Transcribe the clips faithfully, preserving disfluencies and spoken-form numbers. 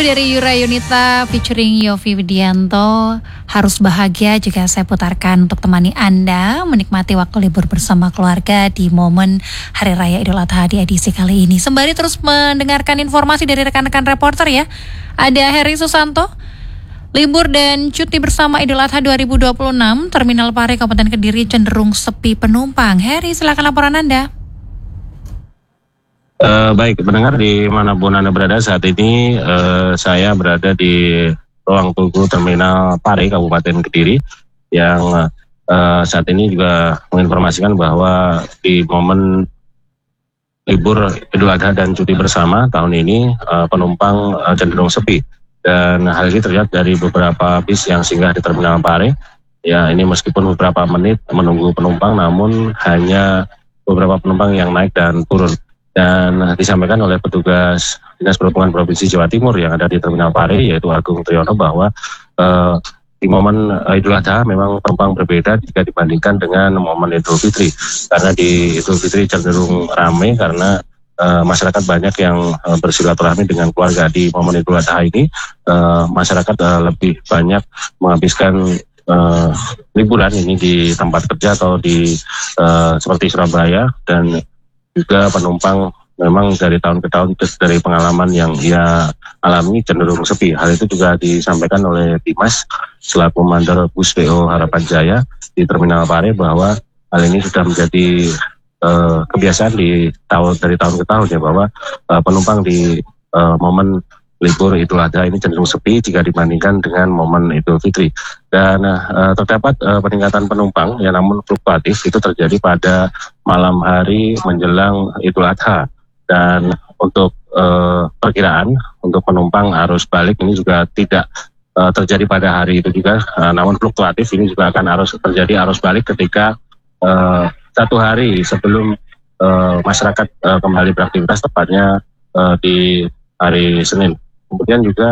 Dari Yura Yunita featuring Yovie Widianto, Harus Bahagia juga saya putarkan untuk temani Anda menikmati waktu libur bersama keluarga di momen Hari Raya Idul Adha di edisi kali ini. Sembari terus mendengarkan informasi dari rekan-rekan reporter ya. Ada Heri Susanto, libur dan cuti bersama Idul Adha dua ribu dua puluh enam, Terminal Pare Kabupaten Kediri cenderung sepi penumpang. Heri, silakan laporan Anda. Uh, baik, pendengar dimanapun Anda berada saat ini, uh, saya berada di ruang tunggu Terminal Pare Kabupaten Kediri yang uh, saat ini juga menginformasikan bahwa di momen libur Idul Adha dan cuti bersama tahun ini uh, penumpang uh, cenderung sepi, dan hal ini terlihat dari beberapa bis yang singgah di Terminal Pare. Ya, ini meskipun beberapa menit menunggu penumpang, namun hanya beberapa penumpang yang naik dan turun. Dan disampaikan oleh petugas Dinas Perhubungan Provinsi Jawa Timur yang ada di Terminal Pare, yaitu Agung Triyono, bahwa uh, di momen uh, Idul Adha memang penumpang berbeda jika dibandingkan dengan momen Idul Fitri. Karena di Idul Fitri cenderung ramai karena uh, masyarakat banyak yang uh, bersilaturahmi dengan keluarga. Di momen Idul Adha ini uh, masyarakat uh, lebih banyak menghabiskan uh, liburan ini di tempat kerja atau di uh, seperti Surabaya, dan juga penumpang memang dari tahun ke tahun dari pengalaman yang ia alami cenderung sepi. Hal itu juga disampaikan oleh Dimas selaku Mandor Bus P O Harapan Jaya di Terminal Pare, bahwa hal ini sudah menjadi uh, kebiasaan di tahun dari tahun ke tahun ya, bahwa uh, penumpang di uh, momen libur Idul Adha ini cenderung sepi jika dibandingkan dengan momen Idul Fitri. Dan uh, terdapat uh, peningkatan penumpang yang namun fluktuatif itu terjadi pada malam hari menjelang Idul Adha. Dan untuk uh, perkiraan untuk penumpang arus balik ini juga tidak uh, terjadi pada hari itu juga, uh, namun fluktuatif ini juga akan arus terjadi arus balik ketika uh, satu hari sebelum uh, masyarakat uh, kembali beraktivitas, tepatnya uh, di hari Senin. Kemudian juga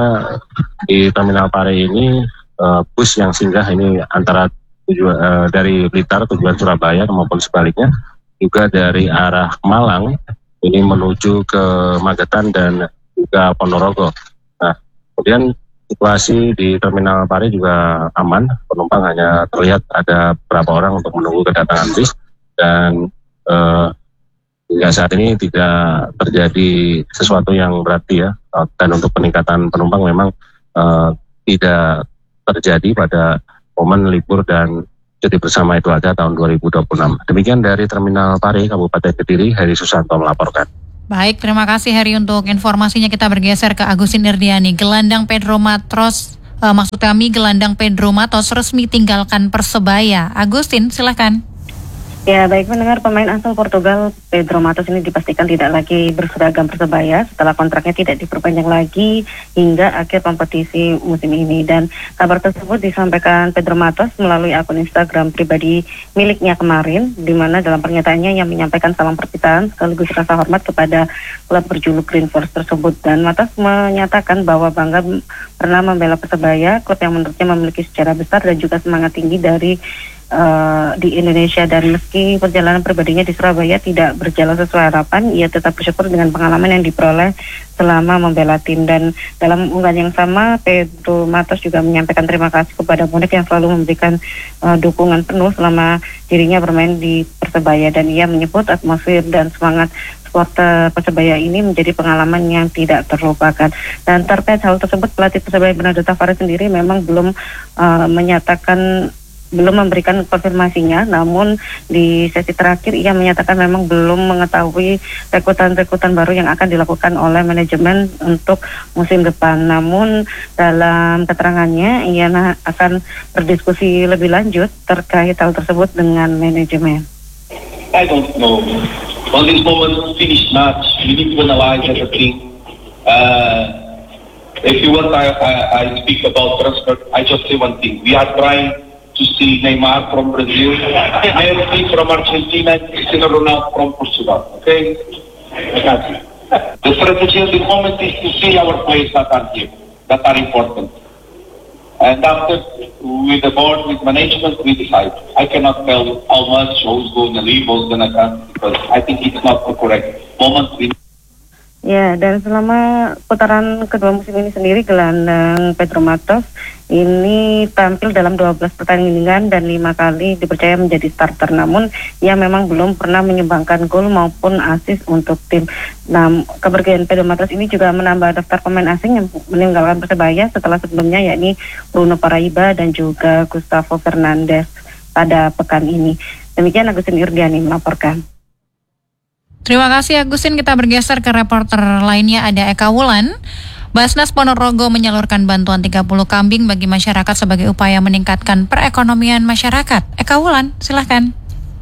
di Terminal Pare ini uh, bus yang singgah ini antara tujuan uh, dari Blitar tujuan Surabaya maupun sebaliknya, juga dari arah Malang ini menuju ke Magetan dan juga Ponorogo. Nah, kemudian situasi di Terminal Pare juga aman, penumpang hanya terlihat ada beberapa orang untuk menunggu kedatangan bis, dan uh, hingga saat ini tidak terjadi sesuatu yang berarti ya. Dan untuk peningkatan penumpang memang uh, tidak terjadi pada momen libur dan cuti bersama Idul Adha tahun dua ribu dua puluh enam. Demikian dari Terminal Pare Kabupaten Kediri, Heri Susanto melaporkan. Baik, terima kasih Heri untuk informasinya. Kita bergeser ke Agustin Irdiani. Gelandang Pedro Matos, uh, maksud kami gelandang Pedro Matos resmi tinggalkan Persebaya. Agustin, silakan. Ya, baik mendengar, pemain asal Portugal Pedro Matos ini dipastikan tidak lagi berseragam Persebaya setelah kontraknya tidak diperpanjang lagi hingga akhir kompetisi musim ini. Dan kabar tersebut disampaikan Pedro Matos melalui akun Instagram pribadi miliknya kemarin, di mana dalam pernyataannya yang menyampaikan salam perpisahan sekaligus rasa hormat kepada klub berjuluk Green Force tersebut. Dan Matos menyatakan bahwa bangga pernah membela Persebaya, klub yang menurutnya memiliki sejarah besar dan juga semangat tinggi dari Uh, di Indonesia. Dan meski perjalanan pribadinya di Surabaya tidak berjalan sesuai harapan, ia tetap bersyukur dengan pengalaman yang diperoleh selama membela tim. Dan dalam unggahan yang sama, Pedro Matos juga menyampaikan terima kasih kepada bonek yang selalu memberikan uh, dukungan penuh selama dirinya bermain di Persebaya. Dan ia menyebut atmosfer dan semangat supporter Persebaya ini menjadi pengalaman yang tidak terlupakan. Dan terkait hal tersebut, pelatih Persebaya Bernardo Tavares sendiri memang belum uh, menyatakan belum memberikan konfirmasinya, namun di sesi terakhir ia menyatakan memang belum mengetahui rekrutan-rekrutan baru yang akan dilakukan oleh manajemen untuk musim depan. Namun dalam keterangannya ia akan berdiskusi lebih lanjut terkait hal tersebut dengan manajemen. I don't know. On this moment, finish match, we need to analyze everything. Uh, if you want, I, I, I speak about transfer. I just say one thing. We are trying to see Neymar from Brazil, Messi from Argentina, and Cristiano Ronaldo from Portugal. Okay? The strategy at the moment is to see our players that are here, that are important. And after, with the board, with management, we decide. I cannot tell how much, who's going to leave, who's going to come, because I think it's not the correct moment. We Ya, dan selama putaran kedua musim ini sendiri, gelandang Pedro Matos ini tampil dalam dua belas pertandingan dan lima kali dipercaya menjadi starter. Namun, ia memang belum pernah menyumbangkan gol maupun assist untuk tim. Nah, kepergian Pedro Matos ini juga menambah daftar pemain asing yang meninggalkan Persebaya setelah sebelumnya, yakni Bruno Paraiba dan juga Gustavo Fernandes pada pekan ini. Demikian Agustin Irdiani melaporkan. Terima kasih Agustin, kita bergeser ke reporter lainnya, ada Eka Wulan. Basnas Ponorogo menyalurkan bantuan tiga puluh kambing bagi masyarakat sebagai upaya meningkatkan perekonomian masyarakat. Eka Wulan, silahkan.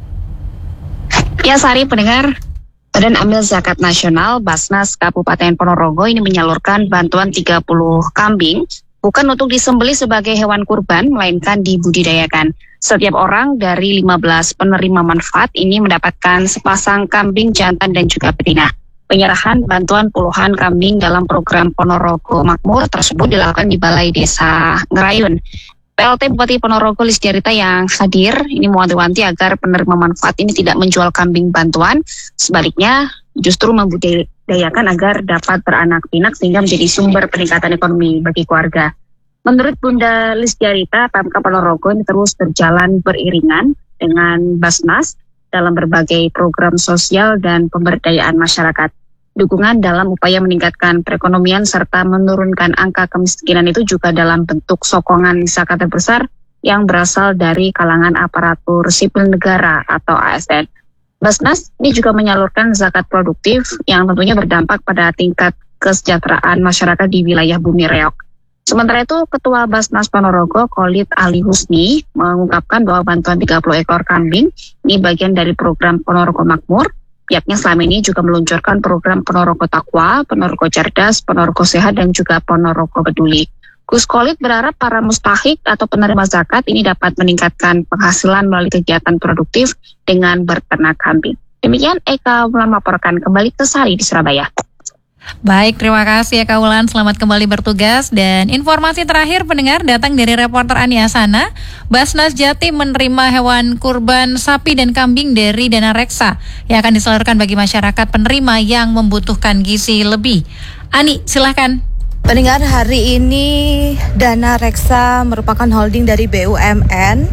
Ya, Sari pendengar, Badan Amil Zakat Nasional Basnas Kabupaten Ponorogo ini menyalurkan bantuan tiga puluh kambing, bukan untuk disembelih sebagai hewan kurban, melainkan dibudidayakan. Setiap orang dari lima belas penerima manfaat ini mendapatkan sepasang kambing jantan dan juga betina. Penyerahan bantuan puluhan kambing dalam program Ponorogo Makmur tersebut dilakukan di Balai Desa Ngerayun. P L T Bupati Ponorogo Lisdiarita yang hadir ini mewanti-wanti agar penerima manfaat ini tidak menjual kambing bantuan, sebaliknya justru membudidayakan agar dapat beranak pinak sehingga menjadi sumber peningkatan ekonomi bagi keluarga. Menurut Bunda Lisdiarita, Pemkab Ponorogo ini terus berjalan beriringan dengan Basnas dalam berbagai program sosial dan pemberdayaan masyarakat. Dukungan dalam upaya meningkatkan perekonomian serta menurunkan angka kemiskinan itu juga dalam bentuk sokongan zakat terbesar yang berasal dari kalangan aparatur sipil negara atau A S N. Basnas ini juga menyalurkan zakat produktif yang tentunya berdampak pada tingkat kesejahteraan masyarakat di wilayah Bumi Reok. Sementara itu, Ketua Basnas Ponorogo, Khalid Ali Husni, mengungkapkan bahwa bantuan tiga puluh ekor kambing ini bagian dari program Ponorogo Makmur. Pihaknya selama ini juga meluncurkan program Ponorogo Takwa, Ponorogo Cerdas, Ponorogo Sehat, dan juga Ponorogo Peduli. Gus Khalid berharap para mustahik atau penerima zakat ini dapat meningkatkan penghasilan melalui kegiatan produktif dengan berternak kambing. Demikian Eka Wulan melaporkan, kembali ke Sari di Surabaya. Baik, terima kasih Eka Wulan, selamat kembali bertugas. Dan informasi terakhir pendengar datang dari reporter Ani Asana. Basnas Jatim menerima hewan kurban sapi dan kambing dari dana reksa yang akan disalurkan bagi masyarakat penerima yang membutuhkan gizi lebih. Ani, silahkan. Pendengar, hari ini Dana Reksa merupakan holding dari B U M N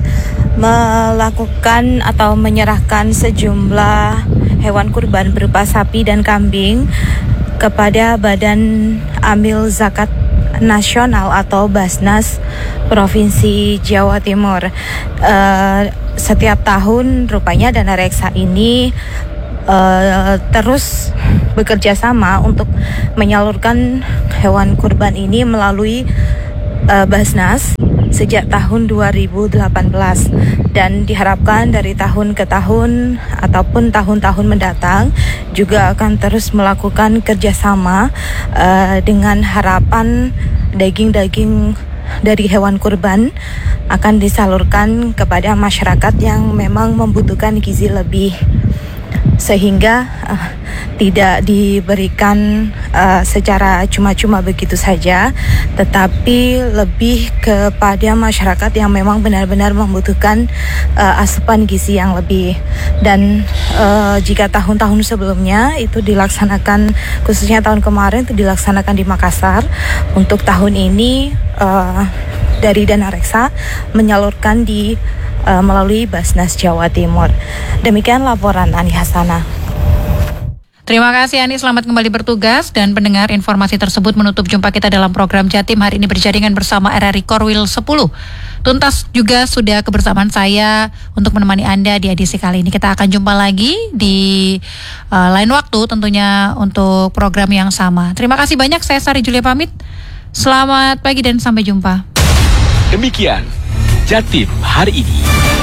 melakukan atau menyerahkan sejumlah hewan kurban berupa sapi dan kambing kepada Badan Amil Zakat Nasional atau Basnas Provinsi Jawa Timur. Uh, setiap tahun rupanya Dana Reksa ini uh, terus bekerja sama untuk menyalurkan hewan kurban ini melalui uh, Basnas sejak tahun dua ribu delapan belas, dan diharapkan dari tahun ke tahun ataupun tahun-tahun mendatang juga akan terus melakukan kerjasama uh, dengan harapan daging-daging dari hewan kurban akan disalurkan kepada masyarakat yang memang membutuhkan gizi lebih, sehingga uh, tidak diberikan uh, secara cuma-cuma begitu saja, tetapi lebih kepada masyarakat yang memang benar-benar membutuhkan uh, asupan gizi yang lebih. Dan uh, jika tahun-tahun sebelumnya itu dilaksanakan, khususnya tahun kemarin itu dilaksanakan di Makassar, untuk tahun ini uh, dari Dana Reksa menyalurkan di uh, melalui Basnas Jawa Timur. Demikian laporan Ani Hasana. Terima kasih Ani, selamat kembali bertugas. Dan pendengar, informasi tersebut menutup jumpa kita dalam program Jatim hari ini berjaringan bersama R R I Korwil sepuluh. Tuntas juga sudah kebersamaan saya untuk menemani Anda di edisi kali ini. Kita akan jumpa lagi di uh, lain waktu tentunya untuk program yang sama. Terima kasih banyak, saya Sari Julia pamit. Selamat pagi dan sampai jumpa. Demikian Jatim hari ini.